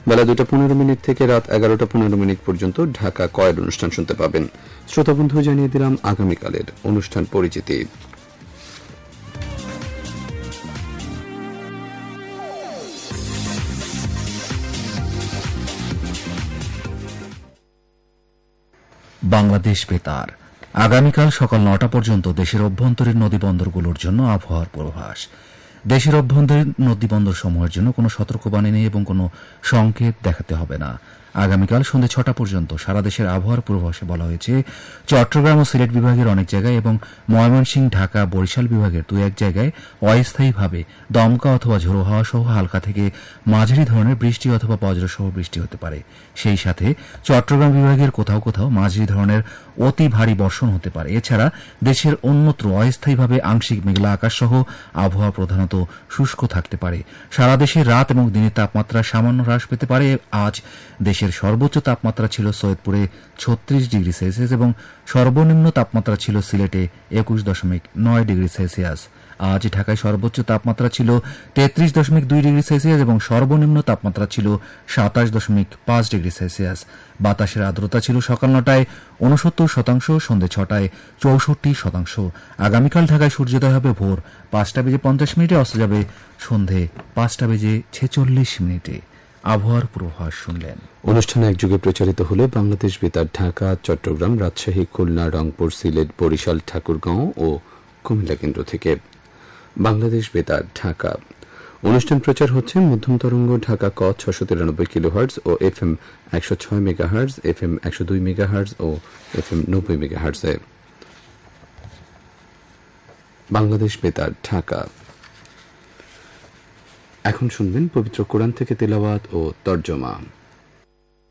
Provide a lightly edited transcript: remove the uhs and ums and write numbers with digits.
বেলা 2:15 থেকে রাত 11:15 পর্যন্ত ঢাকা কয়ের অনুষ্ঠান শুনতে পাবেন। শ্রোতা বন্ধু, জানিয়ে দিলাম আগামীকালের অনুষ্ঠান পরিচিতি। বাংলাদেশ বেতার আগামীকাল সকাল 9টা পর্যন্ত দেশের অভ্যন্তরীণ নদীবন্দরগুলোর জন্য আবহাওয়ার পূর্বাভাস। দেশের অভ্যন্তরীণ নদীবন্দর সমূহের জন্য কোনো সতর্কবাণী নেই এবং কোনো সংকেত দেখাতে হবে না। আগামীকাল সন্ধ্যে 6টা পর্যন্ত সারা দেশের আবহাওয়ার পূর্বাভাসে বলা হয়েছে চট্টগ্রাম ও সিলেট বিভাগের অনেক জায়গায় এবং ময়মনসিংহ, ঢাকা, বরিশাল বিভাগের 2-1 জায়গায় অস্থায়ীভাবে দমকা অথবা ঝোড়ো হাওয়া সহ হালকা থেকে মাঝারি ধরনের বৃষ্টি অথবা বজ্রসহ বৃষ্টি হতে পারে। সেই সাথে চট্টগ্রাম বিভাগের কোথাও কোথাও মাঝারি ধরনের অতি ভারী বর্ষণ হতে পারে। এছাড়া দেশের অন্যত্র অস্থায়ীভাবে আংশিক মেঘলা আকাশ সহ আবহাওয়া প্রধানত শুষ্ক থাকতে পারে। সারা দেশের রাত এবং দিনের তাপমাত্রা সামান্য হ্রাস পেতে পারে। আজ দেশের সর্বোচ্চ তাপমাত্রা ছিল সৈয়দপুরে 36 ডিগ্রি সেলসিয়াস এবং সর্বনিম্ন তাপমাত্রা ছিল সিলেটে 21.9 ডিগ্রি সেলসিয়াস। আজ ঢাকায় সর্বোচ্চ তাপমাত্রা ছিল 33.2 ডিগ্রি সেলসিয়াস এবং সর্বনিম্ন তাপমাত্রা ছিল 27.5 ডিগ্রি সেলসিয়াস। বাতাসের আর্দ্রতা ছিল সকাল 9টায় 69%, সন্ধ্যে 6টায় 64%। আগামীকাল ঢাকায় সূর্যোদয় হবে ভোর 5:50 অস্ত যাবে সন্ধ্যে 5:46। আবহাওয়ার পূর্বাভাস শুনলেন। অনুষ্ঠানে একযোগে প্রচারিত হল বাংলাদেশ বেতার ঢাকা, চট্টগ্রাম, রাজশাহী, খুলনা, রংপুর, সিলেট, বরিশাল, ঠাকুরগাঁও ও কুমিল্লা কেন্দ্র থেকে। বাংলাদেশ বেতার ঢাকা অনুষ্ঠান প্রচার হচ্ছে মধ্যম তরঙ্গ ঢাকা ক 693 কিলোহার্টজ ও FM 106 মেগাহার্টজ, FM 102 মেগাহার্টজ ও FM 90 মেগাহার্টজে। বাংলাদেশ বেতার ঢাকা। এখন শুনবেন পবিত্র কোরআন থেকে তেলাওয়াত ও তর্জমা।